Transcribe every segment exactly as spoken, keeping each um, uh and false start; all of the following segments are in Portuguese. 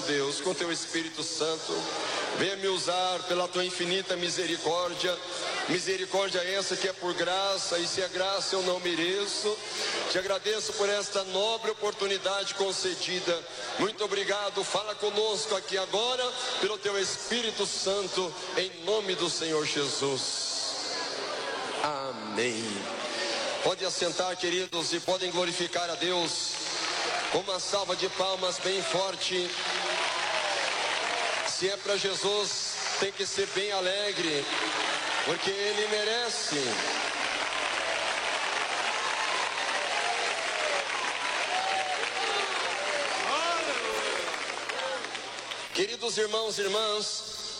Deus, com teu Espírito Santo, venha me usar pela tua infinita misericórdia, misericórdia essa que é por graça, e se é graça eu não mereço. Te agradeço por esta nobre oportunidade concedida. Muito obrigado. Fala conosco aqui agora pelo teu Espírito Santo, em nome do Senhor Jesus. Amém. Pode assentar, queridos, e podem glorificar a Deus com uma salva de palmas bem forte. Se é para Jesus, tem que ser bem alegre, porque Ele merece. Queridos irmãos e irmãs,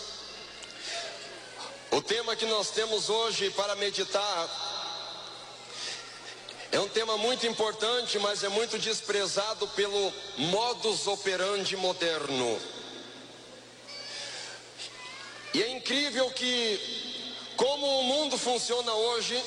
o tema que nós temos hoje para meditar é um tema muito importante, mas é muito desprezado pelo modus operandi moderno. E é incrível que, como o mundo funciona hoje,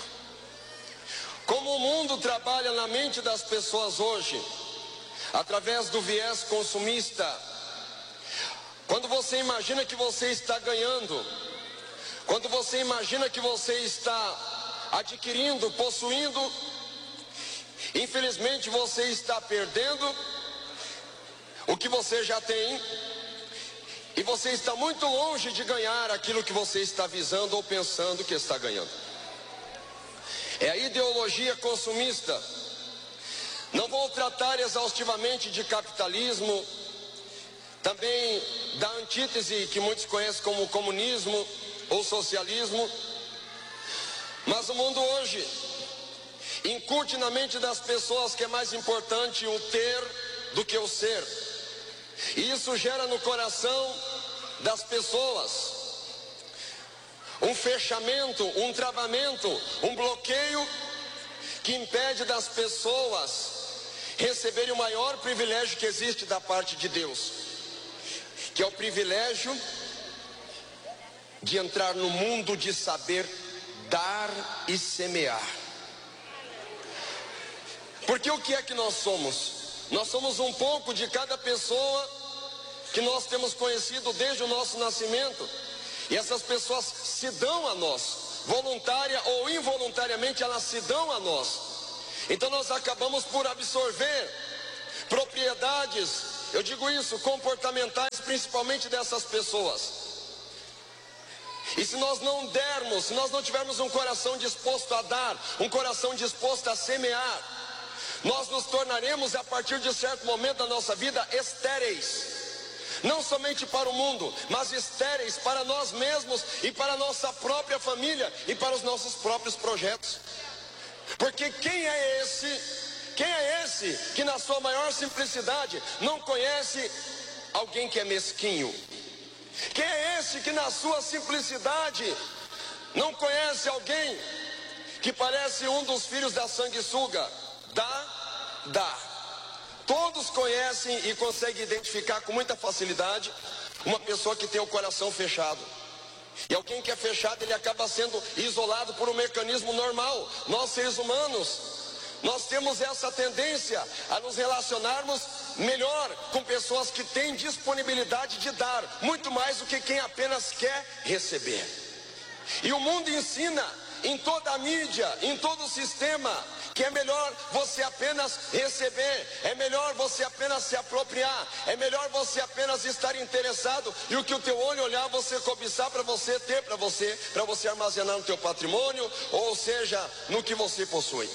como o mundo trabalha na mente das pessoas hoje, através do viés consumista. Quando você imagina que você está ganhando, quando você imagina que você está adquirindo, possuindo, infelizmente você está perdendo o que você já tem, e você está muito longe de ganhar aquilo que você está visando ou pensando que está ganhando. É a ideologia consumista. Não vou tratar exaustivamente de capitalismo, também da antítese que muitos conhecem como comunismo ou socialismo. Mas o mundo hoje incute na mente das pessoas que é mais importante o ter do que o ser. E isso gera no coração das pessoas um fechamento, um travamento, um bloqueio que impede das pessoas receberem o maior privilégio que existe da parte de Deus, que é o privilégio de entrar no mundo de saber dar e semear. Porque o que é que nós somos? Nós somos um pouco de cada pessoa que nós temos conhecido desde o nosso nascimento. E essas pessoas se dão a nós, voluntária ou involuntariamente, elas se dão a nós. Então nós acabamos por absorver propriedades, eu digo isso, comportamentais, principalmente dessas pessoas. E se nós não dermos, se nós não tivermos um coração disposto a dar, um coração disposto a semear, nós nos tornaremos, a partir de certo momento da nossa vida, estéreis. Não somente para o mundo, mas estéreis para nós mesmos e para a nossa própria família e para os nossos próprios projetos. Porque quem é esse, quem é esse que na sua maior simplicidade não conhece alguém que é mesquinho? Quem é esse que na sua simplicidade não conhece alguém que parece um dos filhos da sanguessuga? Dá, dá. Todos conhecem e conseguem identificar com muita facilidade uma pessoa que tem o coração fechado. E alguém que é fechado, ele acaba sendo isolado por um mecanismo normal. Nós, seres humanos, nós temos essa tendência a nos relacionarmos melhor com pessoas que têm disponibilidade de dar, muito mais do que quem apenas quer receber. E o mundo ensina em toda a mídia, em todo o sistema, que é melhor você apenas receber, é melhor você apenas se apropriar, é melhor você apenas estar interessado, e o que o teu olho olhar, você cobiçar para você ter para você, para você armazenar no teu patrimônio, ou seja, no que você possui.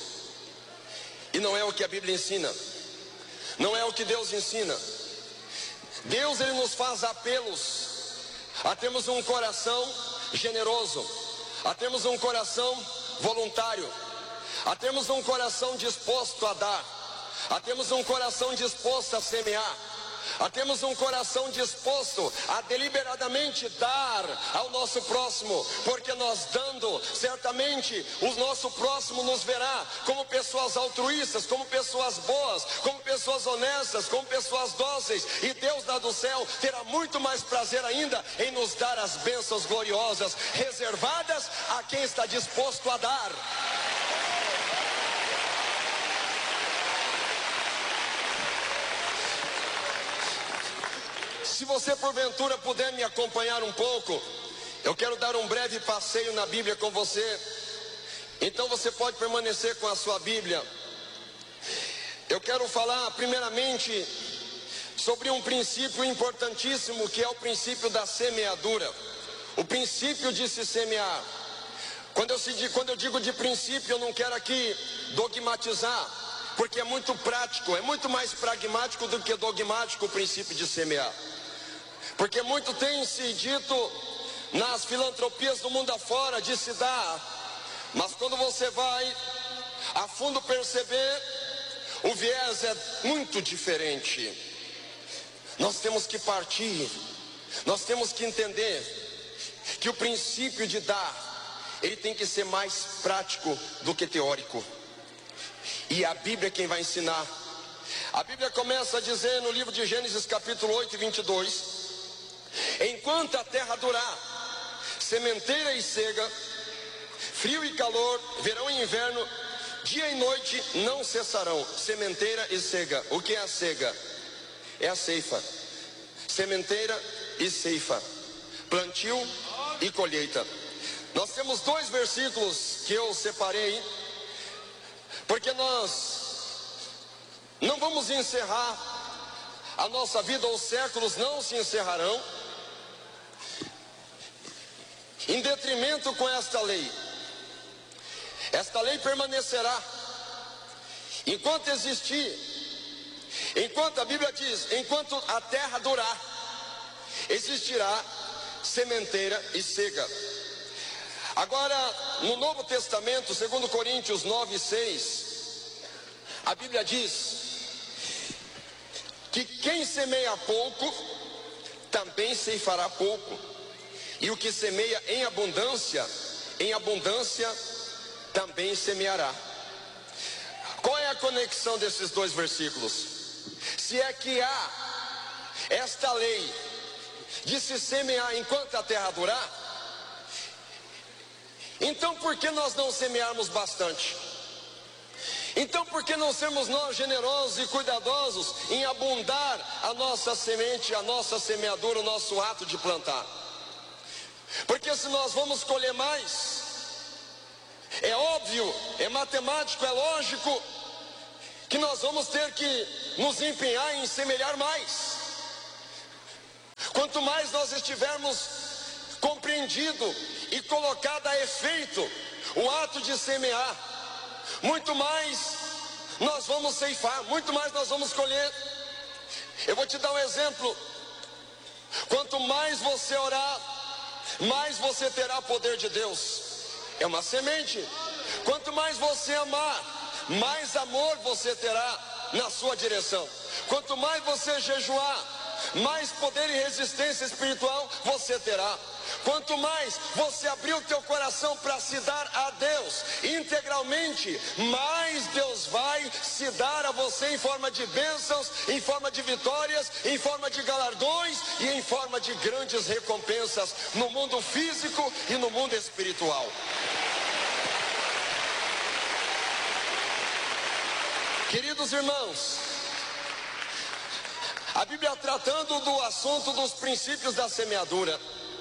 E não é o que a Bíblia ensina, não é o que Deus ensina. Deus, ele nos faz apelos a termos um coração generoso, a termos um coração voluntário, a termos um coração disposto a dar, a termos um coração disposto a semear, a termos um coração disposto a deliberadamente dar ao nosso próximo, porque nós dando, certamente o nosso próximo nos verá como pessoas altruístas, como pessoas boas, como pessoas honestas, como pessoas dóceis, e Deus lá do céu terá muito mais prazer ainda em nos dar as bênçãos gloriosas reservadas a quem está disposto a dar. Se você porventura puder me acompanhar um pouco, eu quero dar um breve passeio na Bíblia com você. Então você pode permanecer com a sua Bíblia. Eu quero falar primeiramente sobre um princípio importantíssimo, que é o princípio da semeadura. O princípio de se semear. Quando eu, quando eu digo de princípio, eu não quero aqui dogmatizar, porque é muito prático, é muito mais pragmático do que dogmático o princípio de semear. Porque muito tem se dito nas filantropias do mundo afora de se dar, mas quando você vai a fundo perceber, o viés é muito diferente. Nós temos que partir, nós temos que entender que o princípio de dar, ele tem que ser mais prático do que teórico. E a Bíblia é quem vai ensinar. A Bíblia começa a dizer no livro de Gênesis capítulo oito, vinte e dois: enquanto a terra durar, sementeira e cega, frio e calor, verão e inverno, dia e noite não cessarão. Sementeira e cega. O que é a cega? É a ceifa. Sementeira e ceifa. Plantio e colheita. Nós temos dois versículos que eu separei, porque nós não vamos encerrar a nossa vida, os séculos não se encerrarão em detrimento com esta lei. Esta lei permanecerá enquanto existir, enquanto a Bíblia diz, enquanto a terra durar, existirá sementeira e cega. Agora, no Novo Testamento, segundo Coríntios nove, seis, a Bíblia diz que quem semeia pouco, também ceifará pouco, e o que semeia em abundância, em abundância também semeará. Qual é a conexão desses dois versículos? Se é que há esta lei de se semear enquanto a terra durar, então por que nós não semearmos bastante? Então por que não sermos nós generosos e cuidadosos em abundar a nossa semente, a nossa semeadura, o nosso ato de plantar? Porque se nós vamos colher mais, é óbvio, é matemático, é lógico que nós vamos ter que nos empenhar em semear mais. Quanto mais nós estivermos compreendido e colocado a efeito o ato de semear, muito mais nós vamos ceifar, muito mais nós vamos colher. Eu vou te dar um exemplo. Quanto mais você orar, mais você terá poder de Deus. É uma semente. Quanto mais você amar, mais amor você terá na sua direção. Quanto mais você jejuar, mais poder e resistência espiritual você terá. Quanto mais você abrir o teu coração para se dar a Deus integralmente, mais Deus vai se dar a você em forma de bênçãos, em forma de vitórias, em forma de galardões e em forma de grandes recompensas no mundo físico e no mundo espiritual. Queridos irmãos, a Bíblia tratando do assunto dos princípios da semeadura,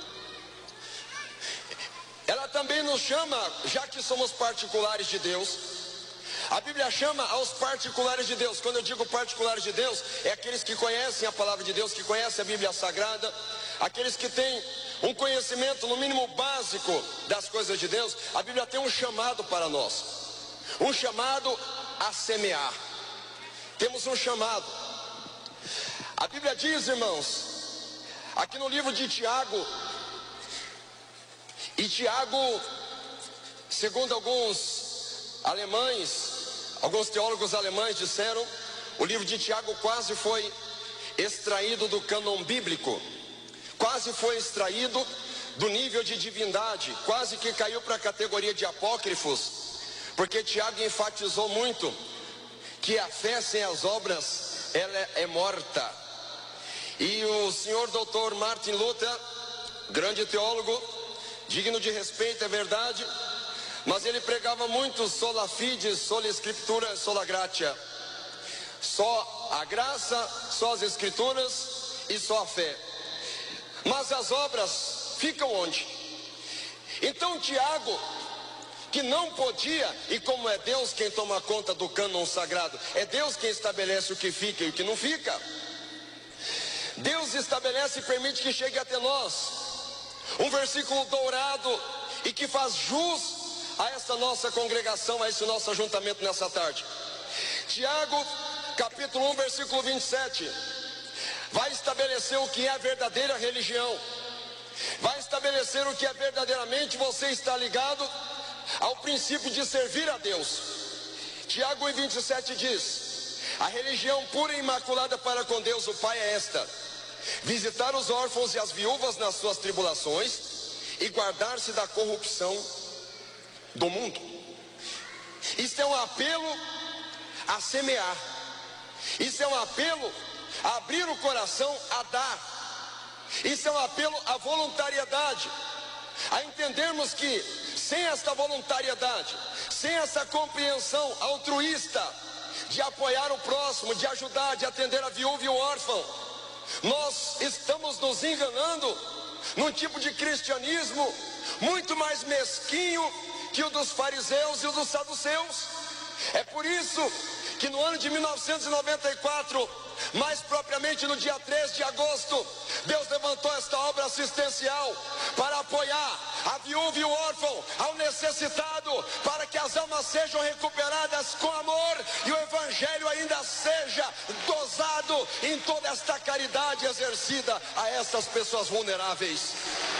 ela também nos chama, já que somos particulares de Deus, a Bíblia chama aos particulares de Deus. Quando eu digo particulares de Deus, é aqueles que conhecem a palavra de Deus, que conhecem a Bíblia Sagrada, aqueles que têm um conhecimento no mínimo básico das coisas de Deus. A Bíblia tem um chamado para nós, um chamado a semear. Temos um chamado. A Bíblia diz, irmãos, aqui no livro de Tiago, e Tiago, segundo alguns alemães, alguns teólogos alemães disseram, o livro de Tiago quase foi extraído do cânon bíblico, quase foi extraído do nível de divindade, quase que caiu para a categoria de apócrifos, porque Tiago enfatizou muito que a fé sem as obras, ela é morta. E o senhor doutor Martin Luther, grande teólogo, digno de respeito, é verdade, mas ele pregava muito sola fide, sola escritura, sola gratia. Só a graça, só as escrituras e só a fé. mas as obras ficam onde? Então Tiago, que não podia, e como é Deus quem toma conta do cânon sagrado, é Deus quem estabelece o que fica e o que não fica. Deus estabelece e permite que chegue até nós um versículo dourado e que faz jus a essa nossa congregação, a esse nosso ajuntamento nessa tarde. Tiago, capítulo um, versículo vinte e sete, vai estabelecer o que é a verdadeira religião, vai estabelecer o que é verdadeiramente você está ligado ao princípio de servir a Deus. Tiago um e vinte e sete diz: a religião pura e imaculada para com Deus o Pai é esta: visitar os órfãos e as viúvas nas suas tribulações e guardar-se da corrupção do mundo. Isso é um apelo a semear, isso é um apelo a abrir o coração a dar, isso é um apelo à voluntariedade, a entendermos que sem esta voluntariedade, sem essa compreensão altruísta de apoiar o próximo, de ajudar, de atender a viúva e o órfão, nós estamos nos enganando num tipo de cristianismo muito mais mesquinho que o dos fariseus e o dos saduceus. É por isso que no ano de mil novecentos e noventa e quatro, mais propriamente no dia três de agosto, Deus levantou esta obra assistencial para apoiar a viúva e o órfão, ao necessitado, para que as almas sejam recuperadas com amor e o evangelho ainda seja dosado em toda esta caridade exercida a essas pessoas vulneráveis.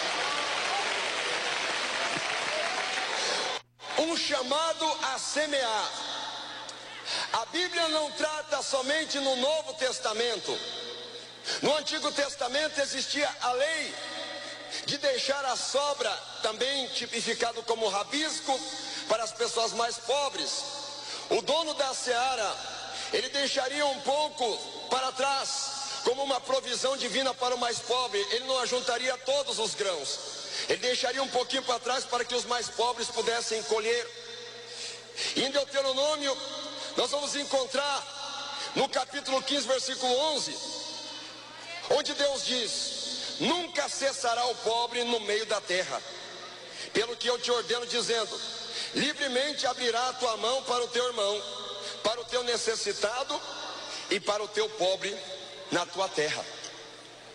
Um chamado a semear. A Bíblia não trata somente no Novo Testamento. No Antigo Testamento existia a lei de deixar a sobra, também tipificado como rabisco, para as pessoas mais pobres. O dono da seara, ele deixaria um pouco para trás, como uma provisão divina para o mais pobre. Ele não ajuntaria todos os grãos, ele deixaria um pouquinho para trás para que os mais pobres pudessem colher. Em Deuteronômio, nós vamos encontrar no capítulo quinze, versículo onze, onde Deus diz: nunca cessará o pobre no meio da terra, pelo que eu te ordeno, dizendo: livremente abrirá a tua mão para o teu irmão, para o teu necessitado e para o teu pobre na tua terra.